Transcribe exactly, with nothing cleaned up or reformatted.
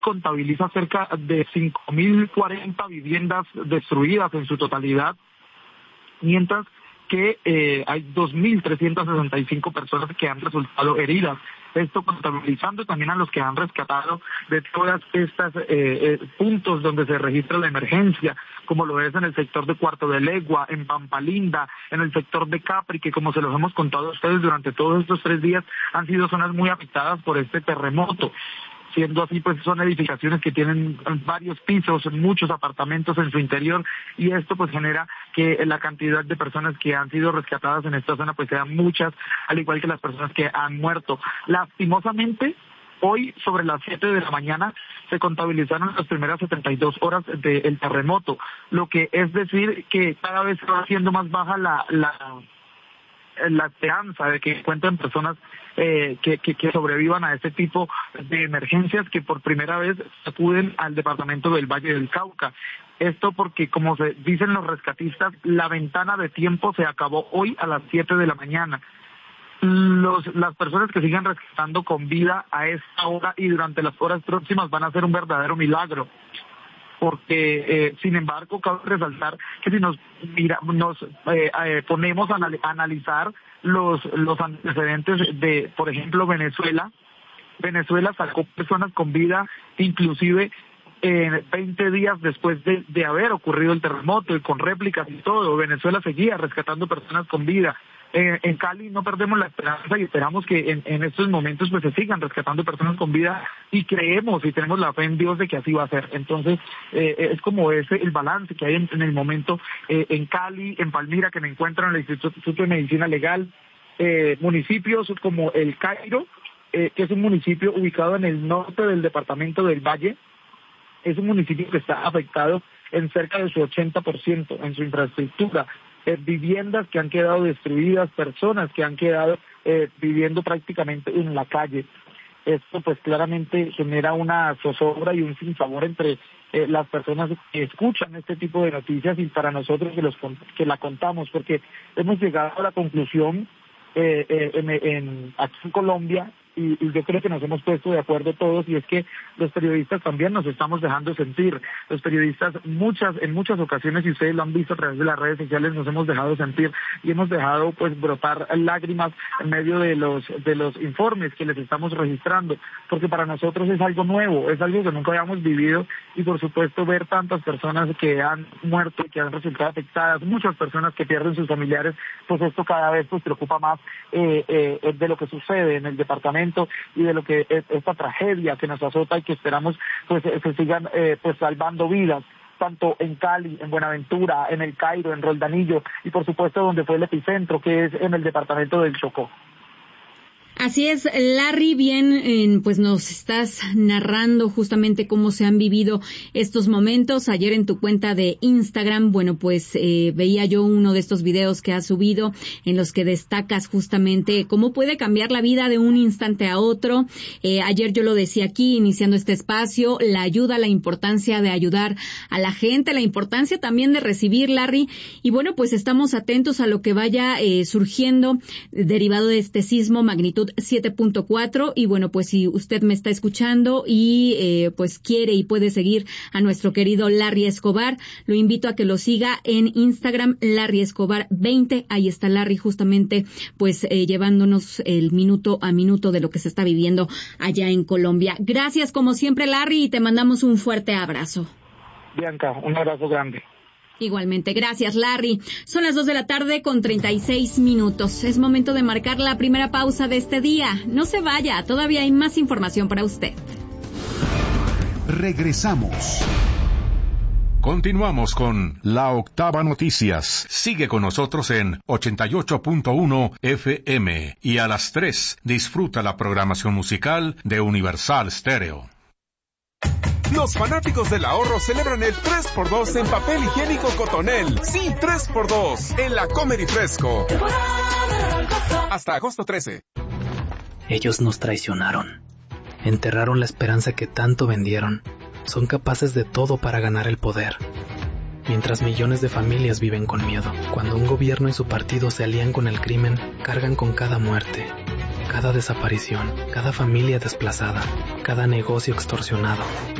contabiliza cerca de cinco mil cuarenta viviendas destruidas en su totalidad, mientras que eh, hay dos mil trescientas sesenta y cinco personas que han resultado heridas. Esto contabilizando también a los que han rescatado de todas estas eh, eh, puntos donde se registra la emergencia, como lo es en el sector de Cuarto de Legua, en Pampalinda, en el sector de Capri, que como se los hemos contado a ustedes durante todos estos tres días, han sido zonas muy afectadas por este terremoto. Siendo así, pues son edificaciones que tienen varios pisos, muchos apartamentos en su interior, y esto pues genera que la cantidad de personas que han sido rescatadas en esta zona pues sean muchas, al igual que las personas que han muerto. Lastimosamente, hoy sobre las siete de la mañana se contabilizaron las primeras setenta y dos horas del terremoto, lo que es decir que cada vez se va haciendo más baja la... la la esperanza de que encuentren personas eh, que, que, que sobrevivan a este tipo de emergencias que por primera vez acuden al departamento del Valle del Cauca. Esto porque, como se dicen los rescatistas, la ventana de tiempo se acabó hoy a las siete de la mañana. Los, las personas que sigan rescatando con vida a esta hora y durante las horas próximas van a ser un verdadero milagro. Porque, eh, sin embargo, cabe resaltar que si nos mira, nos eh, eh, ponemos a analizar los los antecedentes de, por ejemplo, Venezuela, Venezuela sacó personas con vida, inclusive eh, veinte días después de, de haber ocurrido el terremoto y con réplicas y todo. Venezuela seguía rescatando personas con vida. Eh, en Cali no perdemos la esperanza y esperamos que en, en estos momentos pues se sigan rescatando personas con vida y creemos y tenemos la fe en Dios de que así va a ser. Entonces eh, es como ese el balance que hay en, en el momento eh, en Cali, en Palmira, que me encuentro en el Instituto de Medicina Legal, eh, municipios como El Cairo, eh, que es un municipio ubicado en el norte del departamento del Valle. Es un municipio que está afectado en cerca de su ochenta por ciento en su infraestructura. Eh, viviendas que han quedado destruidas, personas que han quedado eh, viviendo prácticamente en la calle. Esto pues claramente genera una zozobra y un sinsabor entre eh, las personas que escuchan este tipo de noticias y para nosotros que, los, que la contamos, porque hemos llegado a la conclusión eh, eh, en, en, aquí en Colombia, y, y yo creo que nos hemos puesto de acuerdo todos, y es que los periodistas también nos estamos dejando sentir. Los periodistas muchas en muchas ocasiones, y ustedes lo han visto a través de las redes sociales, nos hemos dejado sentir y hemos dejado pues brotar lágrimas en medio de los de los informes que les estamos registrando, porque para nosotros es algo nuevo, es algo que nunca habíamos vivido, y por supuesto ver tantas personas que han muerto y que han resultado afectadas, muchas personas que pierden sus familiares, pues esto cada vez pues preocupa más eh, eh, de lo que sucede en el departamento y de lo que es esta tragedia que nos azota y que esperamos pues se sigan eh, pues salvando vidas, tanto en Cali, en Buenaventura, en El Cairo, en Roldanillo y por supuesto donde fue el epicentro, que es en el departamento del Chocó. Así es, Larry, bien, eh, pues nos estás narrando justamente cómo se han vivido estos momentos. Ayer en tu cuenta de Instagram, bueno, pues eh, veía yo uno de estos videos que has subido en los que destacas justamente cómo puede cambiar la vida de un instante a otro. Eh, ayer yo lo decía aquí, iniciando este espacio, la ayuda, la importancia de ayudar a la gente, la importancia también de recibir, Larry. Y bueno, pues estamos atentos a lo que vaya eh, surgiendo derivado de este sismo magnitud siete punto cuatro, y bueno, pues si usted me está escuchando y eh, pues quiere y puede seguir a nuestro querido Larry Escobar, lo invito a que lo siga en Instagram, Larry Escobar veinte. Ahí está Larry justamente pues eh, llevándonos el minuto a minuto de lo que se está viviendo allá en Colombia. Gracias como siempre, Larry, y te mandamos un fuerte abrazo. Bianca, un abrazo grande. Igualmente, gracias, Larry. Son las dos de la tarde con treinta y seis minutos. Es momento de marcar la primera pausa de este día. No se vaya, todavía hay más información para usted. Regresamos. Continuamos con La Octava Noticias. Sigue con nosotros en ochenta y ocho punto uno F M y a las tres disfruta la programación musical de Universal Stereo. Los fanáticos del ahorro celebran el tres por dos en papel higiénico Cotonel. Sí, tres por dos en la Comer y Fresco. Hasta agosto trece. Ellos nos traicionaron. Enterraron la esperanza que tanto vendieron. Son capaces de todo para ganar el poder. Mientras millones de familias viven con miedo. Cuando un gobierno y su partido se alían con el crimen, cargan con cada muerte, cada desaparición, cada familia desplazada, cada negocio extorsionado.